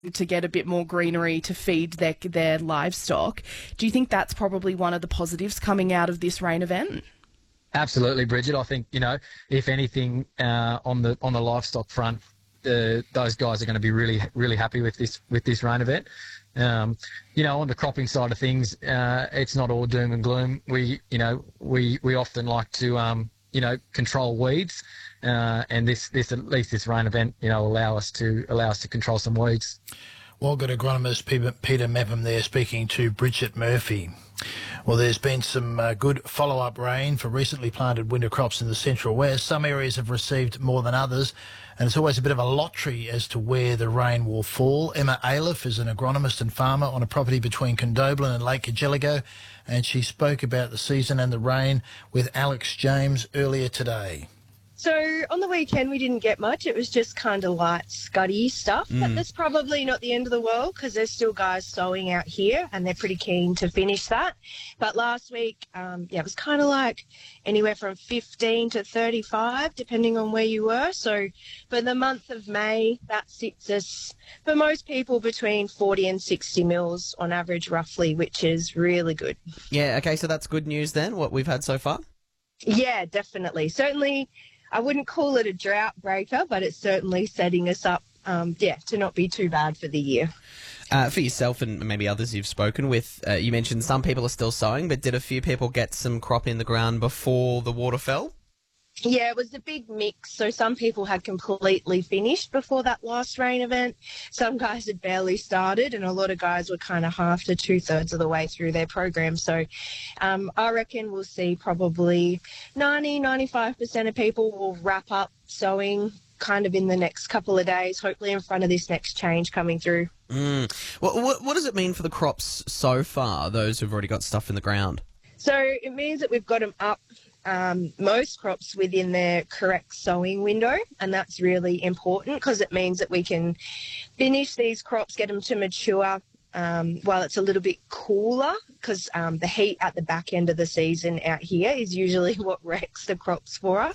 to get a bit more greenery to feed their livestock. Do you think that's probably one of the positives coming out of this rain event? Absolutely, Bridget. I think, if anything, on the livestock front, those guys are going to be really, really happy with this rain event. On the cropping side of things, it's not all doom and gloom. We often like to, control weeds, and this at least this rain event, allow us to control some weeds. Well, good agronomist Peter Mepham there speaking to Bridget Murphy. Well, there's been some good follow-up rain for recently planted winter crops in the Central West. Some areas have received more than others, and it's always a bit of a lottery as to where the rain will fall. Emma Aliff is an agronomist and farmer on a property between Condobolin and Lake Cargelligo, and she spoke about the season and the rain with Alex James earlier today. So on the weekend we didn't get much. It was just kind of light, scuddy stuff. But that's probably not the end of the world because there's still guys sowing out here and they're pretty keen to finish that. But last week, it was kind of like anywhere from 15 to 35, depending on where you were. So for the month of May, that sits us, for most people, between 40 and 60 mils on average, roughly, which is really good. Yeah, okay, so that's good news then, what we've had so far? Yeah, definitely. Certainly, I wouldn't call it a drought breaker, but it's certainly setting us up, to not be too bad for the year. For yourself and maybe others you've spoken with, you mentioned some people are still sowing, but did a few people get some crop in the ground before the water fell? Yeah, it was a big mix. So some people had completely finished before that last rain event. Some guys had barely started, and a lot of guys were kind of half to two-thirds of the way through their program. So I reckon we'll see probably 95% of people will wrap up sowing kind of in the next couple of days, hopefully in front of this next change coming through. Well, what does it mean for the crops so far, those who've already got stuff in the ground? So it means that we've got them up, most crops within their correct sowing window, and that's really important because it means that we can finish these crops, get them to mature while it's a little bit cooler, because the heat at the back end of the season out here is usually what wrecks the crops for us.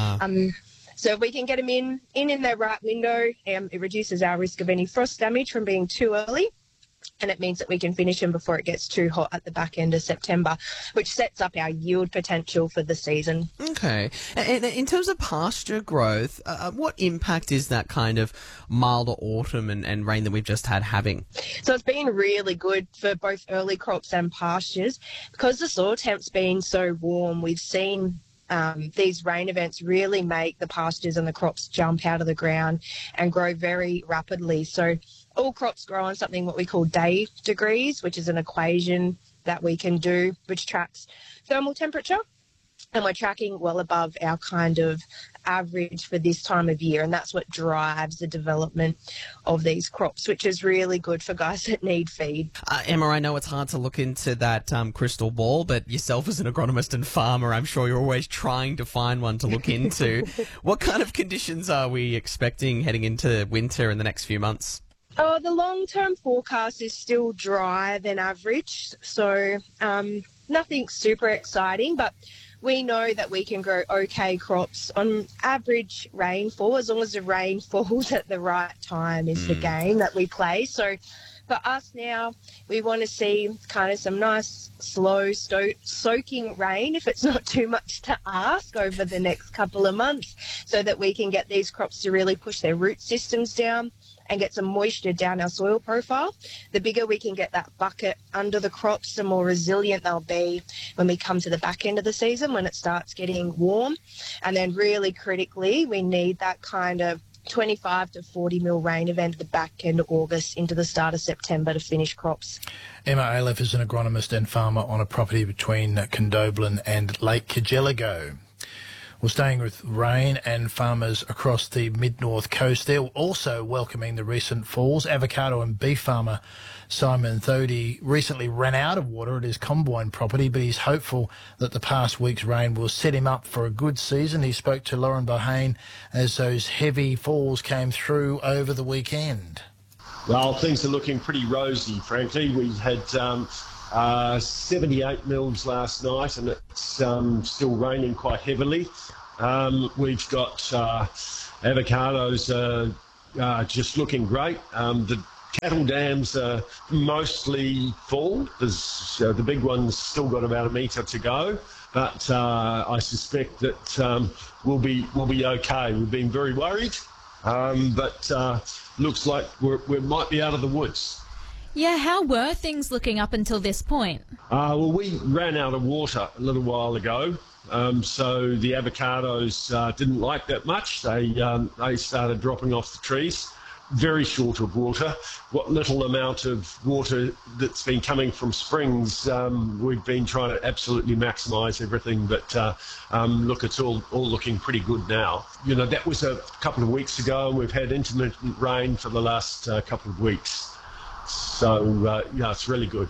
So if we can get them in their right window, it reduces our risk of any frost damage from being too early. And it means that we can finish them before it gets too hot at the back end of September, which sets up our yield potential for the season. Okay. And in terms of pasture growth, what impact is that kind of milder autumn and rain that we've just had having? So it's been really good for both early crops and pastures. Because the soil temp's been so warm, we've seen these rain events really make the pastures and the crops jump out of the ground and grow very rapidly. So all crops grow on something what we call day degrees, which is an equation that we can do, which tracks thermal temperature. And we're tracking well above our kind of average for this time of year. And that's what drives the development of these crops, which is really good for guys that need feed. Emma, I know it's hard to look into that crystal ball, but yourself as an agronomist and farmer, I'm sure you're always trying to find one to look into. What kind of conditions are we expecting heading into winter in the next few months? Oh, the long-term forecast is still drier than average, so nothing super exciting, but we know that we can grow okay crops on average rainfall, as long as the rain falls at the right time is the game that we play. So for us now, we want to see kind of some nice, slow, soaking rain, if it's not too much to ask, over the next couple of months, so that we can get these crops to really push their root systems down and get some moisture down our soil profile. The bigger we can get that bucket under the crops, the more resilient they'll be when we come to the back end of the season, when it starts getting warm. And then really critically, we need that kind of 25 to 40 mil rain event at the back end of August into the start of September to finish crops. Emma Aliff is an agronomist and farmer on a property between Condobolin and Lake Cargelligo. Well, staying with rain and farmers across the mid-north coast, they're also welcoming the recent falls. Avocado and beef farmer Simon Thodey recently ran out of water at his Comboyne property, but he's hopeful that the past week's rain will set him up for a good season. He spoke to Lauren Bohane as those heavy falls came through over the weekend. Well, things are looking pretty rosy, frankly. We had 78 mils last night, and it's still raining quite heavily. We've got avocados just looking great. The Cattle dams are mostly full. There's, the big one's still got about a metre to go, but I suspect that we'll be okay. We've been very worried, but looks like we might be out of the woods. Yeah, how were things looking up until this point? Well, we ran out of water a little while ago, so the avocados didn't like that much. They started dropping off the trees. Very short of water. What little amount of water that's been coming from springs, we've been trying to absolutely maximise everything, but look, it's all looking pretty good now. You know, that was a couple of weeks ago, and we've had intermittent rain for the last couple of weeks. So, it's really good.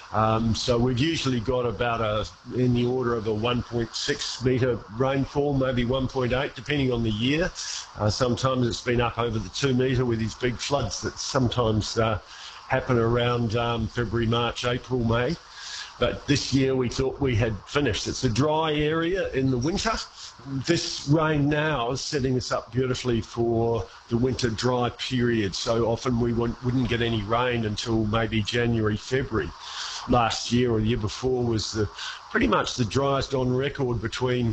So we've usually got about in the order of a 1.6 metre rainfall, maybe 1.8, depending on the year. Sometimes it's been up over the 2 metre with these big floods that sometimes happen around February, March, April, May. But this year we thought we had finished. It's a dry area in the winter. This rain now is setting us up beautifully for the winter dry period. So often we wouldn't get any rain until maybe January, February. Last year or the year before was pretty much the driest on record between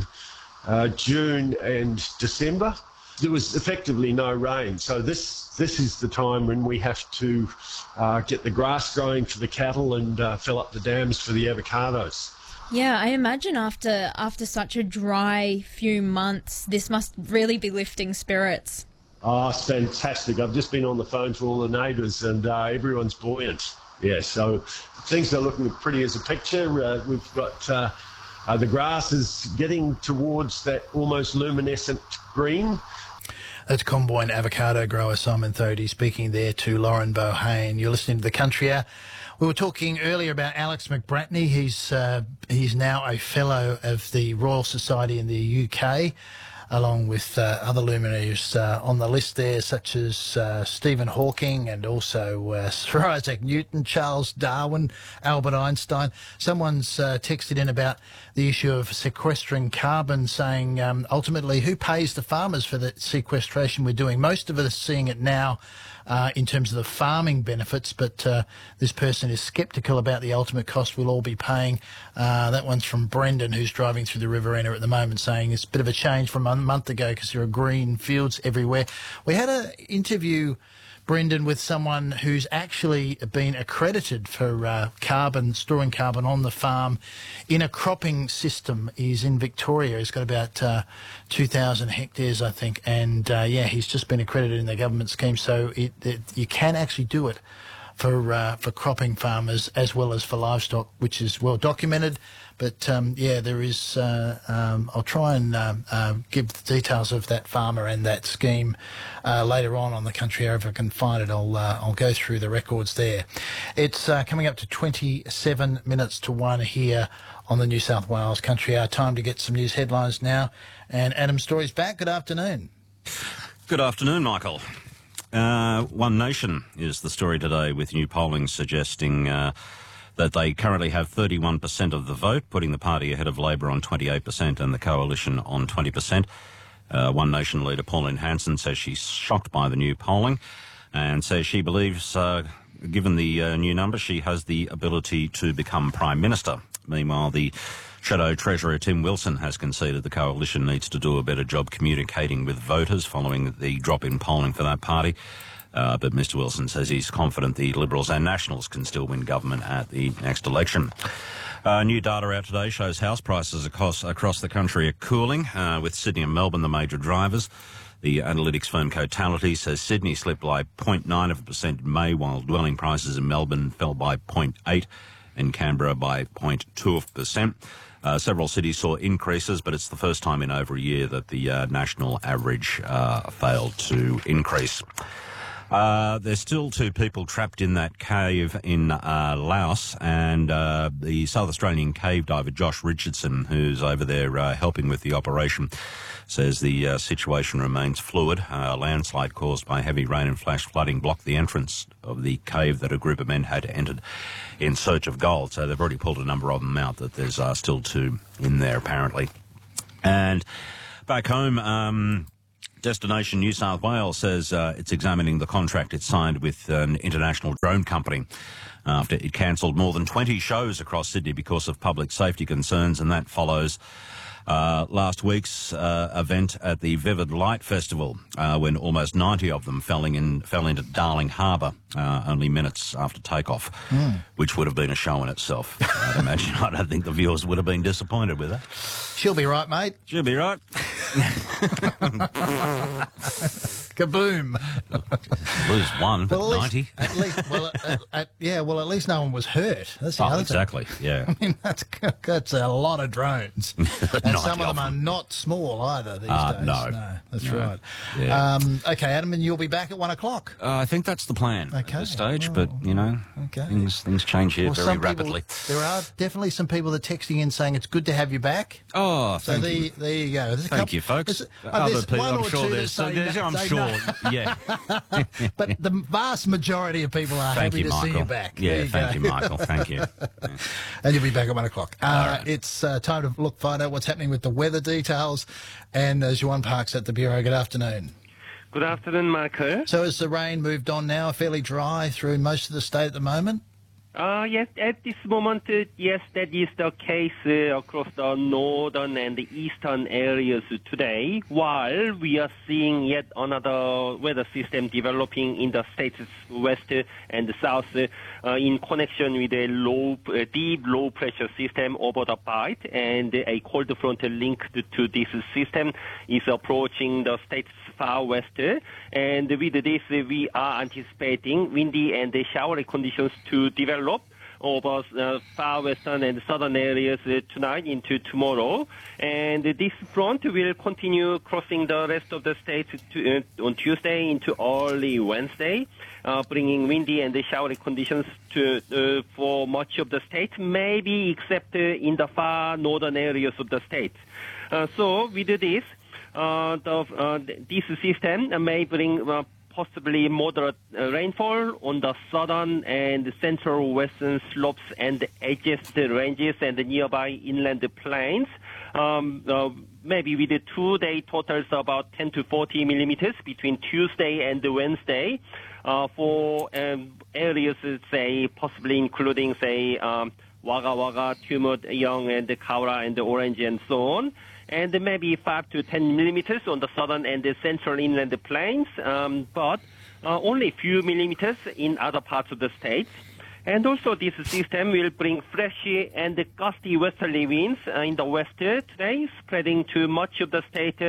June and December. There was effectively no rain. So this is the time when we have to get the grass growing for the cattle and fill up the dams for the avocados. Yeah, I imagine after such a dry few months, this must really be lifting spirits. Oh, it's fantastic. I've just been on the phone to all the neighbours and everyone's buoyant. Yeah, so things are looking pretty as a picture. We've got the grass is getting towards that almost luminescent green. That's Comboyne avocado grower Simon Thodey speaking there to Lauren Bohane. You're listening to The Country Hour. We were talking earlier about Alex McBratney. He's now a fellow of the Royal Society in the UK, along with other luminaries on the list there, such as Stephen Hawking and also Sir Isaac Newton, Charles Darwin, Albert Einstein. Someone's texted in about the issue of sequestering carbon, saying ultimately who pays the farmers for the sequestration we're doing? Most of us are seeing it now in terms of the farming benefits, but this person is sceptical about the ultimate cost we'll all be paying. That one's from Brendan, who's driving through the Riverina at the moment, saying it's a bit of a change from a month ago because there are green fields everywhere. We had an interview, Brendan, with someone who's actually been accredited for storing carbon on the farm in a cropping system. He's in Victoria. He's got about 2,000 hectares, I think, and he's just been accredited in the government scheme, so you can actually do it for cropping farmers as well as for livestock, which is well documented. But there is. I'll try and give the details of that farmer and that scheme later on The Country Hour. If I can find it, I'll go through the records there. It's coming up to 27 minutes to 1 here on the New South Wales Country Hour. Time to get some news headlines now. And Adam Story's back. Good afternoon. Good afternoon, Michael. One Nation is the story today, with new polling suggesting that they currently have 31% of the vote, putting the party ahead of Labor on 28% and the Coalition on 20%. One Nation leader Pauline Hanson says she's shocked by the new polling and says she believes, given the new number, she has the ability to become Prime Minister. Meanwhile, the Shadow Treasurer Tim Wilson has conceded the Coalition needs to do a better job communicating with voters following the drop in polling for that party. But Mr Wilson says he's confident the Liberals and Nationals can still win government at the next election. New data out today shows house prices across the country are cooling, with Sydney and Melbourne the major drivers. The analytics firm Cotality says Sydney slipped by 0.9% in May, while dwelling prices in Melbourne fell by 0.8% and Canberra by 0.2%. Several cities saw increases, but it's the first time in over a year that the national average failed to increase. There's still 2 people trapped in that cave in Laos, and the South Australian cave diver Josh Richardson, who's over there helping with the operation, says the situation remains fluid. A landslide caused by heavy rain and flash flooding blocked the entrance of the cave that a group of men had entered in search of gold. So they've already pulled a number of them out, that there's still 2 in there apparently. And back home, Destination New South Wales says it's examining the contract it signed with an international drone company after it cancelled more than 20 shows across Sydney because of public safety concerns, and that follows last week's event at the Vivid Light Festival when almost 90 of them fell into Darling Harbour only minutes after takeoff, which would have been a show in itself. I'd imagine. I don't think the viewers would have been disappointed with that. She'll be right, mate. She'll be right. Kaboom. Lose one, but 90. At least no one was hurt. That's the other exactly, thing. yeah. I mean, that's a lot of drones. And some of them are not small either these days. No, that's right. Yeah. Okay, Adam, and you'll be back at 1 o'clock. I think that's the plan at this stage, but, Okay. things change here very some rapidly. People, there are definitely some people that are texting in saying it's good to have you back. Oh, So there you go. Thank you, folks. Other people, one I'm or sure two there's. that say I'm say sure. no. Yeah. But the vast majority of people are Thank happy you, to Michael. see you back. Yeah, There you thank go. you, Michael. Thank you. And you'll be back at 1 o'clock. right. It's time to find out what's happening with the weather details. And Juan Parks at the Bureau. Good afternoon. Good afternoon, Michael. So has the rain moved on now, fairly dry through most of the state at the moment? Yes, at this moment, yes, that is the case across the northern and the eastern areas today, while we are seeing yet another weather system developing in the state's west and the south in connection with a deep low pressure system over the Bight, and a cold front linked to this system is approaching the state's far west, and with this we are anticipating windy and showery conditions to develop over far western and southern areas tonight into tomorrow, and this front will continue crossing the rest of the state on Tuesday into early Wednesday, bringing windy and showery conditions for much of the state, maybe except in the far northern areas of the state. So with this, this system may bring possibly moderate rainfall on the southern and central western slopes and edges ranges and the nearby inland plains. Maybe with the 2-day totals about 10 to 40 millimeters between Tuesday and Wednesday for areas, say, possibly including, say, Wagga Wagga, Tumut, Young, and Kaura, and Orange, and so on. And maybe 5 to 10 millimeters on the southern and the central inland plains, but only a few millimeters in other parts of the state. And also this system will bring fresh and gusty westerly winds in the west today, spreading to much of the state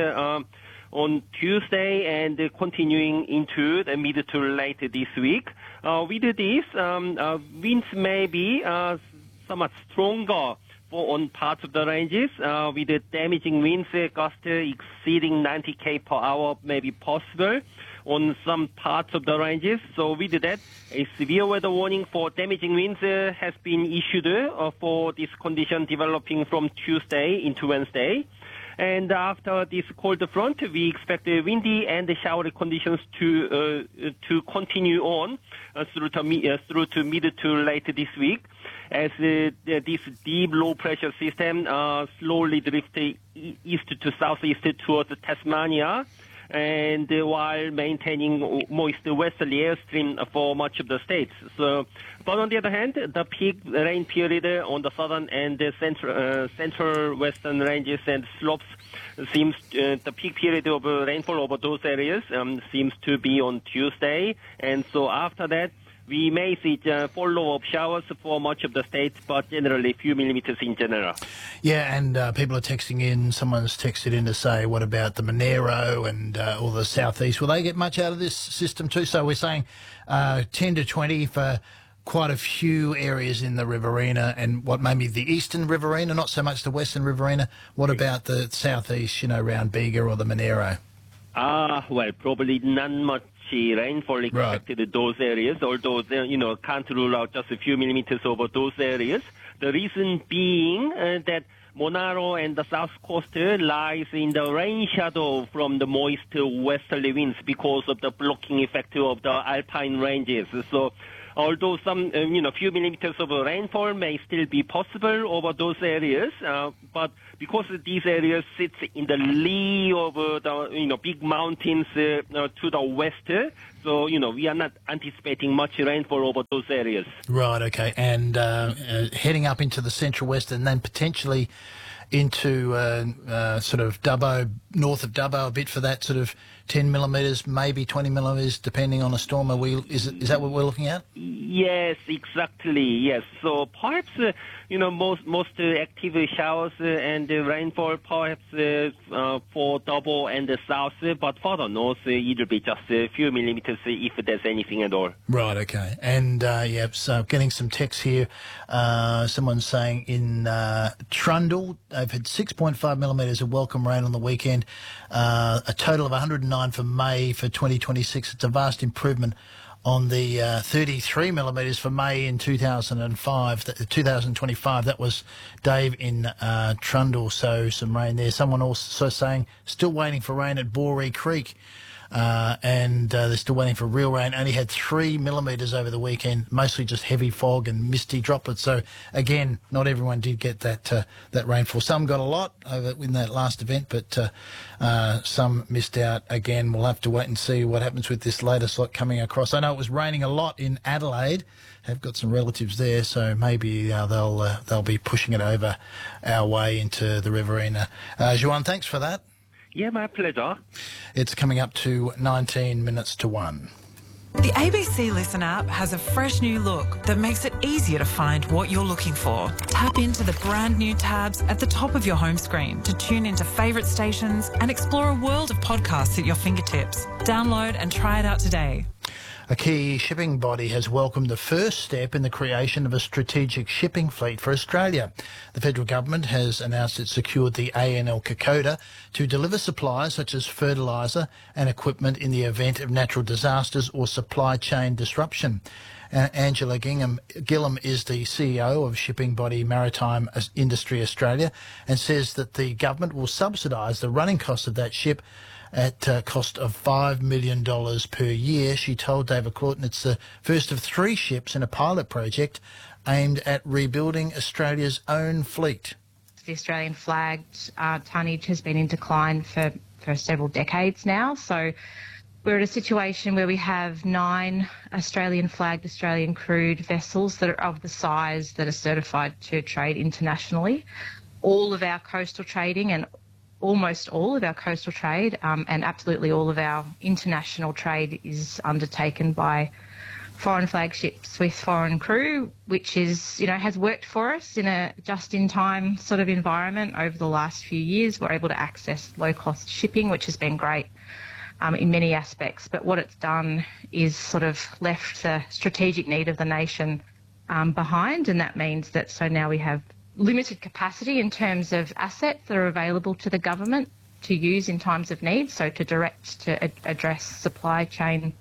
on Tuesday and continuing into the mid to late this week. With this, winds may be somewhat stronger on parts of the ranges, with the damaging winds gust exceeding 90 km per hour may be possible on some parts of the ranges. So with that, a severe weather warning for damaging winds has been issued for this condition developing from Tuesday into Wednesday. And after this cold front, we expect windy and showery conditions to continue on through to mid to late this week, as this deep low pressure system slowly drifts east to southeast towards Tasmania, and while maintaining moist westerly airstream for much of the states. So, but on the other hand, the peak rain period on the southern and the central western ranges and slopes seems the peak period of rainfall over those areas seems to be on Tuesday, and so after that, we may see follow of showers for much of the state, but generally a few millimeters in general. Yeah, and people are texting in. Someone's texted in to say, what about the Monero and all the southeast? Will they get much out of this system too? So we're saying 10 to 20 for quite a few areas in the Riverina, and what maybe the eastern Riverina, not so much the western Riverina. What about the southeast, around Bega or the Monero? Well, probably not much rainfall expected in those areas, although, can't rule out just a few millimeters over those areas. The reason being that Monaro and the south coast lies in the rain shadow from the moist westerly winds because of the blocking effect of the alpine ranges. So although some, few millimeters of rainfall may still be possible over those areas, but because these areas sit in the lee of the, big mountains to the west, so, we are not anticipating much rainfall over those areas. Right, okay. And heading up into the central west and then potentially into sort of Dubbo, north of Dubbo a bit for that sort of 10 millimetres, maybe 20 millimetres, depending on a storm. Is that what we're looking at? Yes, exactly. Yes. So perhaps most active showers and rainfall perhaps for Dubbo and the south, but further north it'll be just a few millimetres if there's anything at all. Right. Okay. And so getting some text here. Someone's saying in Trundle they've had 6.5 millimetres of welcome rain on the weekend. A total of 109 for May for 2026. It's a vast improvement on the 33 millimetres for May in 2025. That was Dave in Trundle, so some rain there. Someone also saying still waiting for rain at Boree Creek. And they're still waiting for real rain. Only had 3 millimetres over the weekend, mostly just heavy fog and misty droplets. So again, not everyone did get that rainfall. Some got a lot over in that last event, but some missed out. Again, we'll have to wait and see what happens with this latest lot coming across. I know it was raining a lot in Adelaide. Have got some relatives there, so maybe they'll be pushing it over our way into the Riverina. Juan, thanks for that. Yeah, my pleasure. It's coming up to 19 minutes to 1. The ABC Listen app has a fresh new look that makes it easier to find what you're looking for. Tap into the brand new tabs at the top of your home screen to tune into favourite stations and explore a world of podcasts at your fingertips. Download and try it out today. A key shipping body has welcomed the first step in the creation of a strategic shipping fleet for Australia. The federal government has announced it secured the ANL Kokoda to deliver supplies such as fertiliser and equipment in the event of natural disasters or supply chain disruption. Angela Gillam is the CEO of shipping body Maritime Industry Australia and says that the government will subsidise the running costs of that ship at a cost of $5 million per year. She told David Claughton it's the first of 3 ships in a pilot project aimed at rebuilding Australia's own fleet. The Australian flagged tonnage has been in decline for several decades now. So we're at a situation where we have 9 Australian flagged, Australian crewed vessels that are of the size that are certified to trade internationally. All of our coastal trading and almost all of our coastal trade and absolutely all of our international trade is undertaken by foreign flagships with foreign crew, which is, has worked for us in a just-in-time sort of environment over the last few years. We're able to access low-cost shipping, which has been great in many aspects. But what it's done is sort of left the strategic need of the nation behind, and that means that so now we have limited capacity in terms of assets that are available to the government to use in times of need, so to address supply chain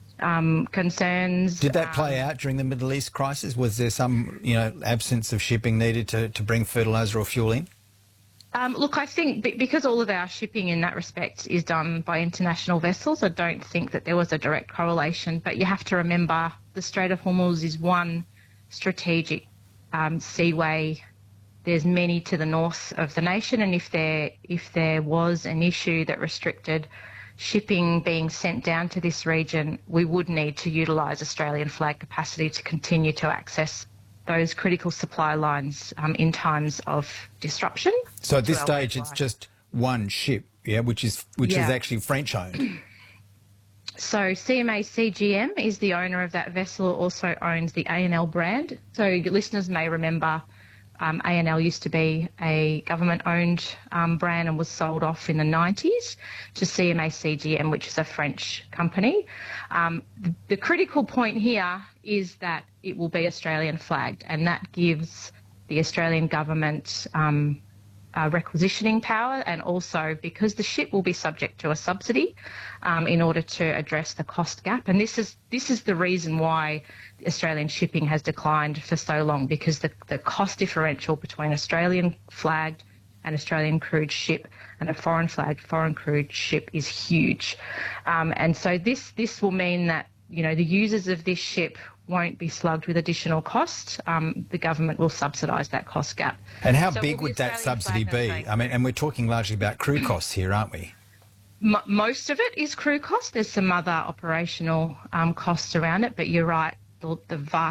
concerns. Did that play out during the Middle East crisis? Was there some, absence of shipping needed to bring fertiliser or fuel in? Look, I think because all of our shipping in that respect is done by international vessels, I don't think that there was a direct correlation. But you have to remember the Strait of Hormuz is one strategic seaway. There's many to the north of the nation, and if there was an issue that restricted shipping being sent down to this region, we would need to utilise Australian flag capacity to continue to access those critical supply lines in times of disruption. So at this stage, it's just one ship, which is actually French owned. So CMA CGM is the owner of that vessel, also owns the ANL brand. So your listeners may remember ANL used to be a government-owned brand and was sold off in the 90s to CMA CGM, which is a French company. The critical point here is that it will be Australian flagged, and that gives the Australian government requisitioning power, and also because the ship will be subject to a subsidy in order to address the cost gap. And this is the reason why Australian shipping has declined for so long, because the cost differential between Australian flagged and Australian crewed ship and a foreign flagged, foreign crewed ship is huge. And so this will mean that, the users of this ship won't be slugged with additional cost. The government will subsidise that cost gap. And how So big will the would that Australian subsidy flag be? I mean, and we're talking largely about crew costs here, aren't we? Most of it is crew cost. There's some other operational costs around it, but you're right. The vast